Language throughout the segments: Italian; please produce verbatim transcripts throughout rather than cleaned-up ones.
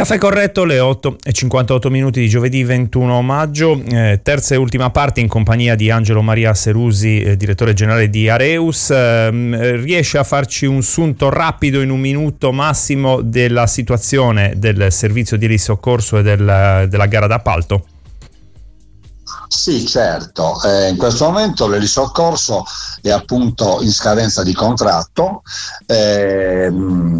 Caffè corretto, le otto e cinquantotto minuti di giovedì ventuno maggio, eh, terza e ultima parte in compagnia di Angelo Maria Serusi, eh, direttore generale di Areus. Eh, riesce a farci un sunto rapido in un minuto massimo della situazione del servizio di risoccorso e del, della gara d'appalto? Sì, certo, eh, in questo momento l'elisoccorso è appunto in scadenza di contratto, eh,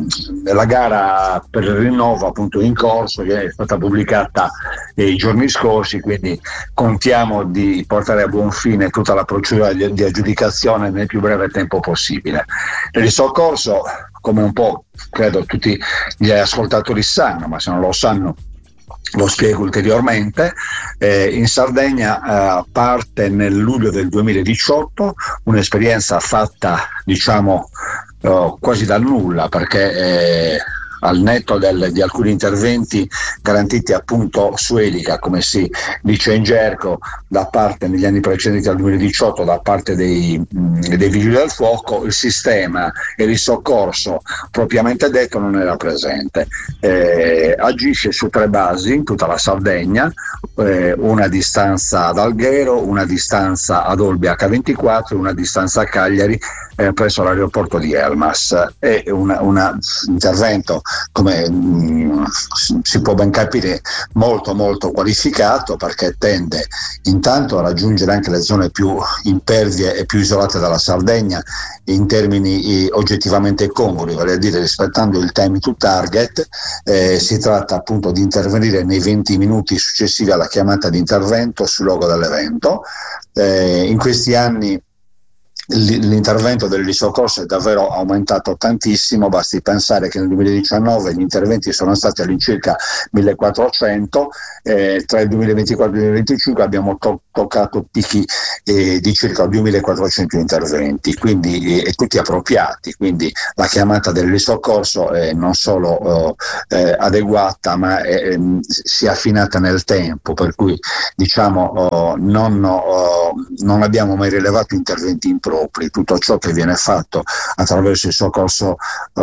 la gara per il rinnovo appunto in corso, che è stata pubblicata eh, i giorni scorsi, quindi contiamo di portare a buon fine tutta la procedura di, di aggiudicazione nel più breve tempo possibile. L'elisoccorso, come un po' credo tutti gli ascoltatori sanno, ma se non lo sanno lo spiego ulteriormente, eh, in Sardegna eh, parte nel luglio del duemiladiciotto, un'esperienza fatta diciamo eh, quasi dal nulla, perché eh, al netto del, di alcuni interventi garantiti appunto su elica, come si dice in gergo, da parte negli anni precedenti al duemiladiciotto da parte dei, mh, dei vigili del fuoco, il sistema e il soccorso propriamente detto non era presente. Eh, agisce su tre basi in tutta la Sardegna, eh, una distanza ad Alghero, una distanza ad Olbia acca ventiquattro e una distanza a Cagliari eh, presso l'aeroporto di Elmas. È un intervento, come mh, si può ben capire, molto molto qualificato, perché tende intanto a raggiungere anche le zone più impervie e più isolate dalla Sardegna in termini eh, oggettivamente congrui, vale a dire rispettando il time to target. Eh, si tratta appunto di intervenire nei venti minuti successivi alla chiamata di intervento sul luogo dell'evento. Eh, in questi anni l'intervento dell'elisoccorso è davvero aumentato tantissimo, basti pensare che nel duemiladiciannove gli interventi sono stati all'incirca millequattrocento, eh, tra il duemilaventiquattro e il duemilaventicinque abbiamo to- toccato picchi eh, di circa duemilaquattrocento interventi, quindi eh, tutti appropriati, quindi la chiamata dell'elisoccorso è non solo eh, adeguata, ma è, eh, si è affinata nel tempo, per cui diciamo oh, non, oh, non abbiamo mai rilevato interventi impropri. Tutto ciò che viene fatto attraverso il soccorso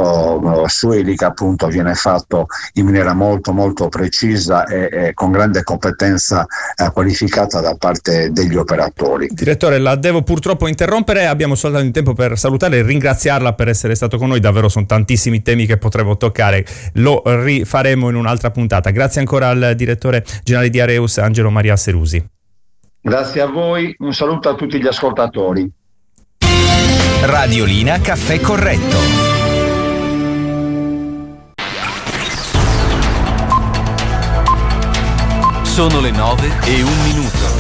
uh, su elica appunto viene fatto in maniera molto molto precisa e, e con grande competenza uh, qualificata da parte degli operatori. Direttore, la devo purtroppo interrompere, abbiamo soltanto il tempo per salutare e ringraziarla per essere stato con noi, davvero sono tantissimi temi che potremmo toccare, lo rifaremo in un'altra puntata. Grazie ancora al direttore generale di Areus, Angelo Maria Serusi. Grazie a voi, un saluto a tutti gli ascoltatori. Radiolina Caffè Corretto. Sono le nove e un minuto.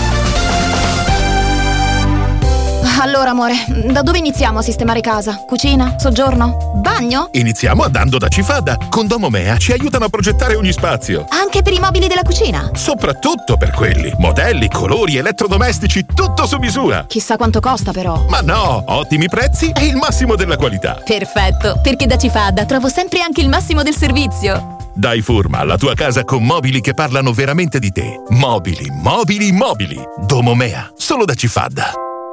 Allora, amore, da dove iniziamo a sistemare casa? Cucina? Soggiorno? Bagno? Iniziamo andando da Cifada. Con Domomea ci aiutano a progettare ogni spazio. Anche per i mobili della cucina? Soprattutto per quelli. Modelli, colori, elettrodomestici, tutto su misura. Chissà quanto costa però. Ma no, ottimi prezzi e il massimo della qualità. Perfetto, perché da Cifada trovo sempre anche il massimo del servizio. Dai forma alla tua casa con mobili che parlano veramente di te. Mobili, mobili, mobili. Domomea, solo da Cifada.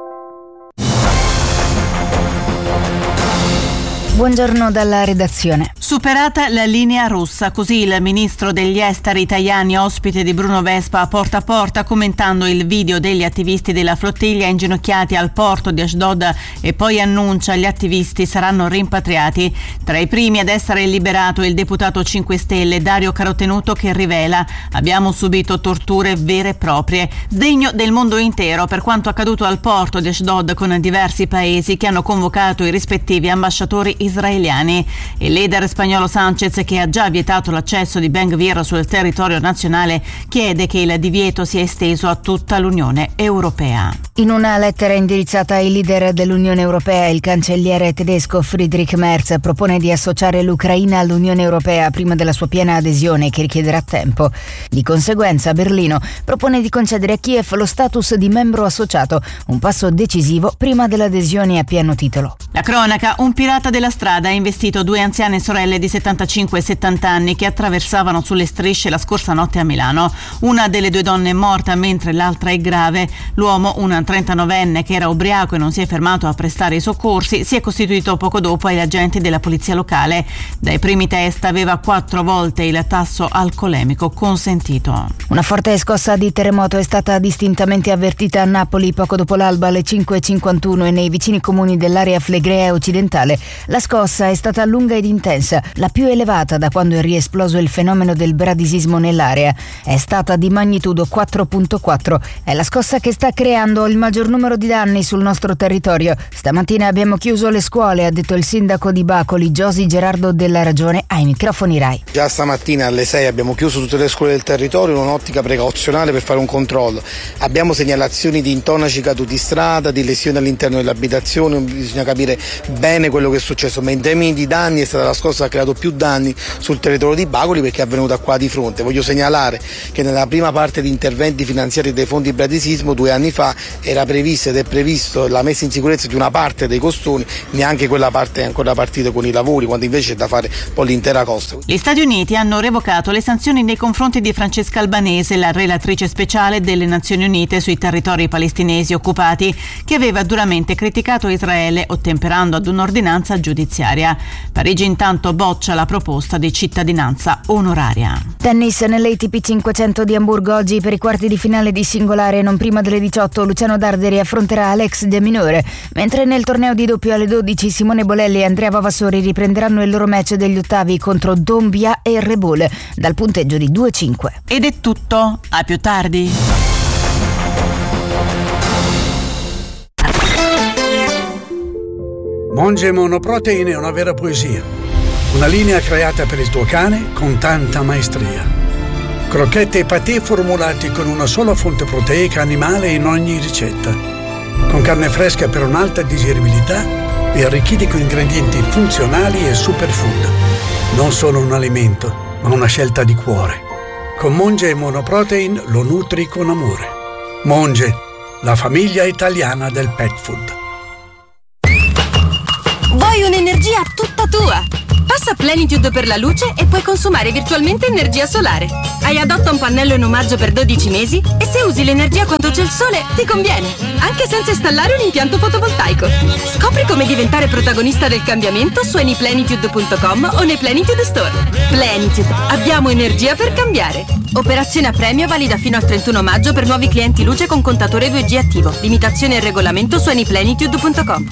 Buongiorno dalla redazione. Superata la linea rossa, così il ministro degli esteri Tajani, ospite di Bruno Vespa a Porta a Porta, commentando il video degli attivisti della flottiglia inginocchiati al porto di Ashdod, e poi annuncia gli attivisti saranno rimpatriati. Tra i primi ad essere liberato il deputato cinque Stelle Dario Carotenuto, che rivela: abbiamo subito torture vere e proprie. Sdegno del mondo intero per quanto accaduto al porto di Ashdod, con diversi paesi che hanno convocato i rispettivi ambasciatori israeliani. Il leader spagnolo Sanchez, che ha già vietato l'accesso di Ben Gvir sul territorio nazionale, chiede che il divieto sia esteso a tutta l'Unione Europea. In una lettera indirizzata ai leader dell'Unione Europea, il cancelliere tedesco Friedrich Merz propone di associare l'Ucraina all'Unione Europea prima della sua piena adesione, che richiederà tempo. Di conseguenza, Berlino propone di concedere a Kiev lo status di membro associato, un passo decisivo prima dell'adesione a pieno titolo. La cronaca: un pirata della strada ha investito due anziane sorelle di settantacinque e settanta anni che attraversavano sulle strisce la scorsa notte a Milano. Una delle due donne è morta mentre l'altra è grave. L'uomo, un trentanovenne che era ubriaco e non si è fermato a prestare i soccorsi, si è costituito poco dopo agli agenti della polizia locale. Dai primi test aveva quattro volte il tasso alcolemico consentito. Una forte scossa di terremoto è stata distintamente avvertita a Napoli poco dopo l'alba alle cinque e cinquantuno e nei vicini comuni dell'area flegrea occidentale. La scossa è stata lunga ed intensa, la più elevata da quando è riesploso il fenomeno del bradisismo nell'area. È stata di magnitudo quattro virgola quattro. È la scossa che sta creando il maggior numero di danni sul nostro territorio. Stamattina abbiamo chiuso le scuole, ha detto il sindaco di Bacoli, Giosi Gerardo della Ragione, ai microfoni Rai. Già stamattina alle sei abbiamo chiuso tutte le scuole del territorio in un'ottica precauzionale per fare un controllo. Abbiamo segnalazioni di intonaci caduti in strada, di lesioni all'interno delle abitazioni, bisogna capire bene quello che è successo, ma in termini di danni è stata la scossa che ha creato più danni sul territorio di Bacoli perché è avvenuta qua di fronte. Voglio segnalare che nella prima parte di interventi finanziari dei fondi bradisismo due anni fa era prevista ed è previsto la messa in sicurezza di una parte dei costoni, neanche quella parte è ancora partita con i lavori, quando invece è da fare poi l'intera costa. Gli Stati Uniti hanno revocato le sanzioni nei confronti di Francesca Albanese, la relatrice speciale delle Nazioni Unite sui territori palestinesi occupati, che aveva duramente criticato Israele ottemperando ad un'ordinanza giudiziaria. Parigi intanto boccia la proposta di cittadinanza onoraria. Tennis nell'A T P cinquecento di Amburgo oggi per i quarti di finale di singolare non prima delle diciotto Luciano Darderi affronterà Alex De Minore, mentre nel torneo di doppio alle dodici Simone Bolelli e Andrea Vavassori riprenderanno il loro match degli ottavi contro Dombia e Rebole dal punteggio di due a cinque. Ed è tutto, a più tardi. Monge Monoprotein è una vera poesia. Una linea creata per il tuo cane con tanta maestria. Crocchette e patè formulati con una sola fonte proteica animale in ogni ricetta. Con carne fresca per un'alta digeribilità e arricchiti con ingredienti funzionali e superfood. Non solo un alimento, ma una scelta di cuore. Con Monge Monoprotein lo nutri con amore. Monge, la famiglia italiana del pet food. Vuoi un'energia tutta tua? Passa Plenitude per la luce e puoi consumare virtualmente energia solare. Hai adotta un pannello in omaggio per dodici mesi e se usi l'energia quando c'è il sole ti conviene, anche senza installare un impianto fotovoltaico. Scopri come diventare protagonista del cambiamento su anyplenitude punto com o nei Plenitude Store. Plenitude, abbiamo energia per cambiare. Operazione a premio valida fino al trentuno maggio per nuovi clienti luce con contatore due G attivo. Limitazione e regolamento su anyplenitude punto com.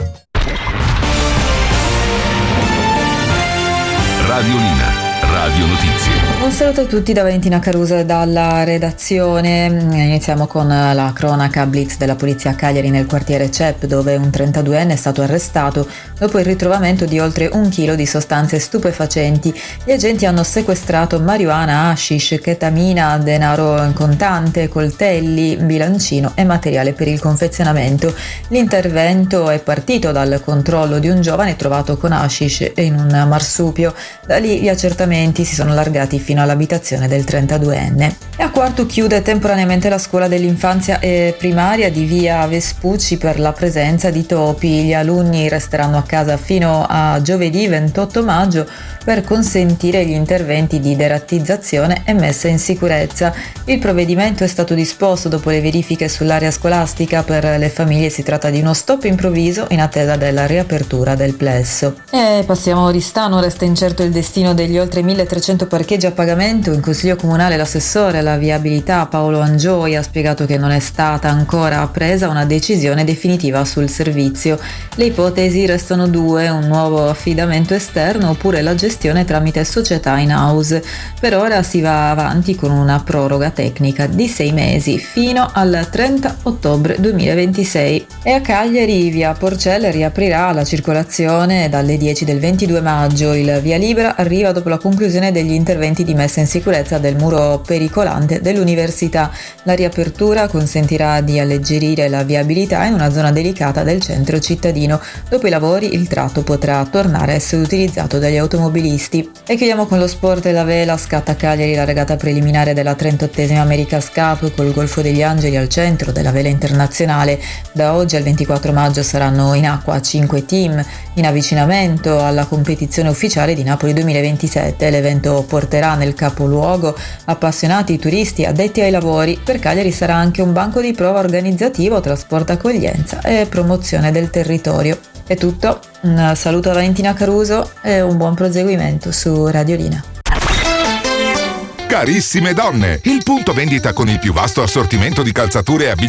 Radiolina, Radio Notizie. Un saluto a tutti da Valentina Caruso e dalla redazione. Iniziamo con la cronaca blitz della polizia a Cagliari nel quartiere C E P, dove un trentaduenne è stato arrestato dopo il ritrovamento di oltre un chilo di sostanze stupefacenti. Gli agenti hanno sequestrato marijuana, hashish, ketamina, denaro in contante, coltelli, bilancino e materiale per il confezionamento. L'intervento è partito dal controllo di un giovane trovato con hashish in un marsupio. Da lì gli accertamenti si sono allargati fino all'abitazione del trentaduenne. E a Quartu chiude temporaneamente la scuola dell'infanzia e primaria di via Vespucci per la presenza di topi. Gli alunni resteranno a casa fino a giovedì ventotto maggio per consentire gli interventi di derattizzazione e messa in sicurezza. Il provvedimento è stato disposto dopo le verifiche sull'area scolastica. Per le famiglie si tratta di uno stop improvviso in attesa della riapertura del plesso. E passiamo a Oristano, resta incerto il destino degli oltre milletrecento parcheggi a pagamento. In Consiglio Comunale l'assessore alla viabilità Paolo Angioi ha spiegato che non è stata ancora presa una decisione definitiva sul servizio. Le ipotesi restano due: un nuovo affidamento esterno oppure la gestione tramite società in house. Per ora si va avanti con una proroga tecnica di sei mesi fino al trenta ottobre duemilaventisei. E a Cagliari via Porcelle riaprirà la circolazione dalle dieci del ventidue maggio. Il via libera arriva dopo la conclusione conclusione degli interventi di messa in sicurezza del muro pericolante dell'università. La riapertura consentirà di alleggerire la viabilità in una zona delicata del centro cittadino. Dopo i lavori il tratto potrà tornare a essere utilizzato dagli automobilisti. E chiudiamo con lo sport e la vela. Scatta a Cagliari la regata preliminare della trentottesima America's Cup col Golfo degli Angeli al centro della vela internazionale. Da oggi al ventiquattro maggio saranno in acqua cinque team in avvicinamento alla competizione ufficiale di Napoli duemilaventisette. L'evento porterà nel capoluogo appassionati, turisti, addetti ai lavori. Per Cagliari sarà anche un banco di prova organizzativo, trasporto, accoglienza e promozione del territorio. È tutto, un saluto a Valentina Caruso e un buon proseguimento su Radiolina. Carissime donne, il punto vendita con il più vasto assortimento di calzature e abbigliamento